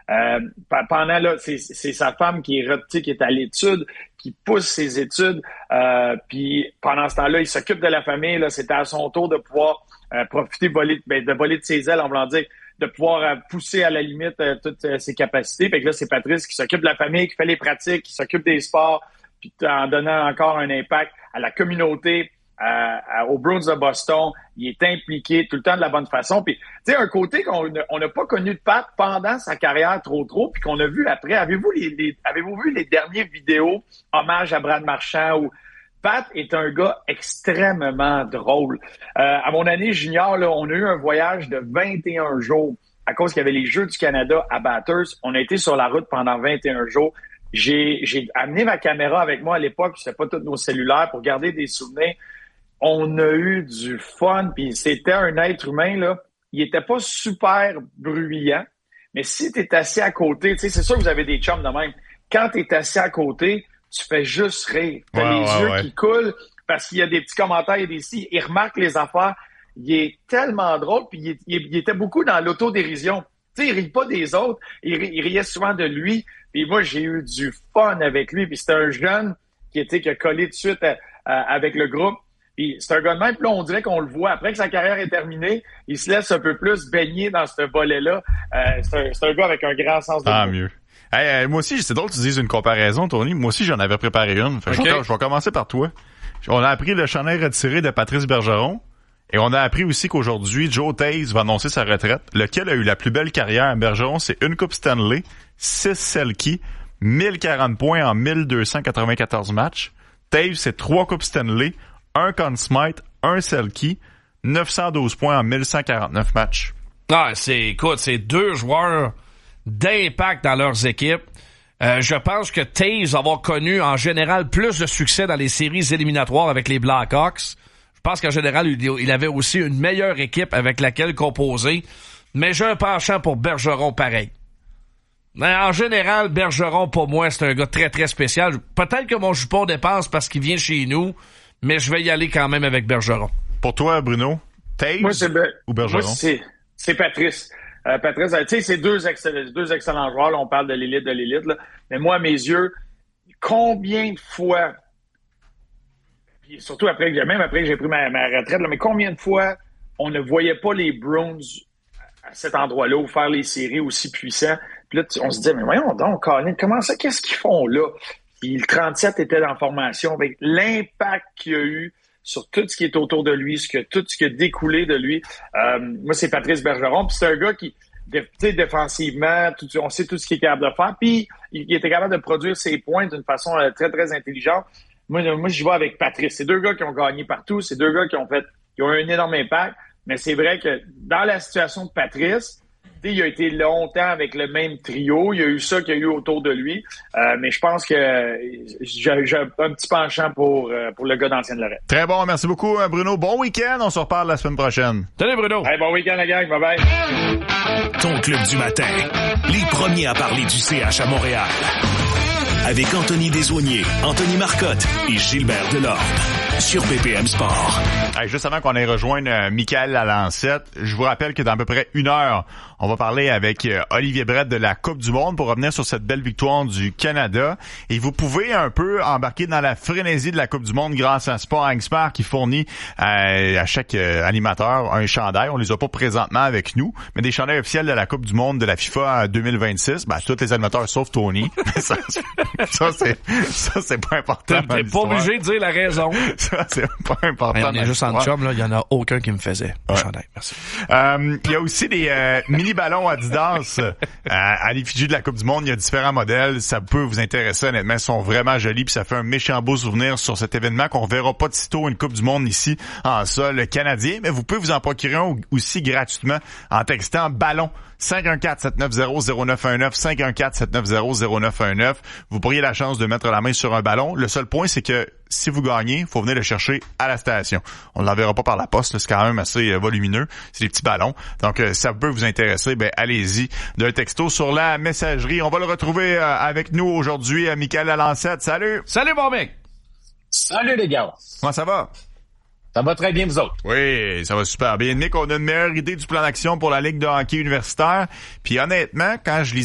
Pendant là, c'est sa femme qui est à l'étude, qui pousse ses études. Puis pendant ce temps-là, il s'occupe de la famille. Là, c'était à son tour de pouvoir profiter, de voler de ses ailes, en voulant dire, de pouvoir pousser à la limite toutes ses capacités. Fait que là, c'est Patrice qui s'occupe de la famille, qui fait les pratiques, qui s'occupe des sports, puis en donnant encore un impact à la communauté, aux Bruins de Boston. Il est impliqué tout le temps de la bonne façon. Puis, tu sais, un côté qu'on n'a pas connu de Pat pendant sa carrière trop, puis qu'on a vu après. Avez-vous vu les dernières vidéos hommage à Brad Marchand où Pat est un gars extrêmement drôle. À mon année junior, là, on a eu un voyage de 21 jours à cause qu'il y avait les Jeux du Canada à Bathurst. On a été sur la route pendant 21 jours. J'ai amené ma caméra avec moi à l'époque, c'était pas tous nos cellulaires, pour garder des souvenirs. On a eu du fun, puis c'était un être humain, là. Il était pas super bruyant, mais si t'es assis à côté, tu sais, c'est sûr que vous avez des chums de même. Quand t'es assis à côté, tu fais juste rire. T'as les yeux qui coulent parce qu'il y a des petits commentaires, il remarque les affaires. Il est tellement drôle, puis il était beaucoup dans l'autodérision. Tu sais, il rit pas des autres, il riait souvent de lui. Puis moi, j'ai eu du fun avec lui. Puis c'était un jeune qui a collé tout de suite avec le groupe. Puis c'est un gars de même, puis là, on dirait qu'on le voit. Après que sa carrière est terminée, il se laisse un peu plus baigner dans ce volet-là. C'est un gars avec un grand sens de l'humour. Mieux. Hey, moi aussi, c'est drôle que tu dises une comparaison, Tony. Moi aussi, j'en avais préparé une. Fait que je vais commencer par toi. On a appris le chandail retiré de Patrice Bergeron. Et on a appris aussi qu'aujourd'hui, Joe Taze va annoncer sa retraite. Lequel a eu la plus belle carrière? Bergeron, c'est une Coupe Stanley, 6 Selke, 1040 points en 1294 matchs. Taze, c'est 3 Coupes Stanley, 1 Conn Smythe, 1 Selke, 912 points en 1149 matchs. Ah, c'est 2 joueurs d'impact dans leurs équipes. Je pense que Taze va avoir connu en général plus de succès dans les séries éliminatoires avec les Blackhawks. Je pense qu'en général, il avait aussi une meilleure équipe avec laquelle composer. Mais j'ai un penchant pour Bergeron pareil. Mais en général, Bergeron, pour moi, c'est un gars très, très spécial. Peut-être que mon jupon dépasse parce qu'il vient chez nous, mais je vais y aller quand même avec Bergeron. Pour toi, Bruno, Taze ou Bergeron? Moi, c'est Patrice. Patrice, tu sais, c'est deux excellents joueurs. Là, on parle de l'élite, là. Mais moi, à mes yeux, combien de fois... Puis surtout après que j'ai pris ma retraite, là, mais combien de fois on ne voyait pas les Bruins à cet endroit-là ou faire les séries aussi puissants. Puis là, on se disait, mais voyons donc, Colin, comment ça, qu'est-ce qu'ils font là? Puis le 37 était en formation avec l'impact qu'il y a eu sur tout ce qui est autour de lui, tout ce qui a découlé de lui. Moi, c'est Patrice Bergeron, puis c'est un gars qui, tu sais, défensivement, on sait tout ce qu'il est capable de faire, puis il était capable de produire ses points d'une façon très, très intelligente. Moi, je vais avec Patrice. C'est deux gars qui ont gagné partout. C'est deux gars qui ont eu un énorme impact. Mais c'est vrai que dans la situation de Patrice, il a été longtemps avec le même trio. Il y a eu ça qu'il y a eu autour de lui. Mais je pense que j'ai un petit penchant pour le gars d'Ancienne-Lorraine. Très bon. Merci beaucoup, Bruno. Bon week-end. On se reparle la semaine prochaine. Salut, Bruno. Hey, bon week-end, la gang. Bye-bye. Ton club du matin. Les premiers à parler du CH à Montréal. Avec Anthony Desaulniers, Anthony Marcotte et Gilbert Delorme sur BPM Sport. Hey, juste avant qu'on aille rejoindre Michael Lalancette, je vous rappelle que dans à peu près 1 heure, on va parler avec Olivier Brett de la Coupe du Monde pour revenir sur cette belle victoire du Canada. Et vous pouvez un peu embarquer dans la frénésie de la Coupe du Monde grâce à Sport Expert qui fournit à chaque animateur un chandail. On les a pas présentement avec nous, mais des chandails officiels de la Coupe du Monde de la FIFA 2026. Ben, tous les animateurs sauf Tony. Ça, c'est pas important. T'es pas obligé de dire la raison. Ça, c'est pas important. On est juste en chum, là. Il y en a aucun qui me faisait. Ouais. Chandail, merci. Il y a aussi des mini-ballons Adidas à l'effigie de la Coupe du Monde. Il y a différents modèles. Ça peut vous intéresser, honnêtement. Ils sont vraiment jolis puis ça fait un méchant beau souvenir sur cet événement qu'on verra pas de sitôt une Coupe du Monde ici en sol canadien. Mais vous pouvez vous en procurer un aussi gratuitement en textant ballon 514-790-0919, 514-790-0919. Vous pourriez la chance de mettre la main sur un ballon. Le seul point, c'est que si vous gagnez, faut venir le chercher à la station. On ne l'enverra pas par la poste, là, c'est quand même assez volumineux. C'est des petits ballons. Donc, ça peut vous intéresser, ben allez-y. D'un texto sur la messagerie. On va le retrouver avec nous aujourd'hui, Michael Lalancette. Salut! Salut, mon mec! Salut, les gars! Comment ça va? Ça va très bien, vous autres? Oui, ça va super bien. Nick, on a une meilleure idée du plan d'action pour la Ligue de hockey universitaire. Puis honnêtement, quand je lisais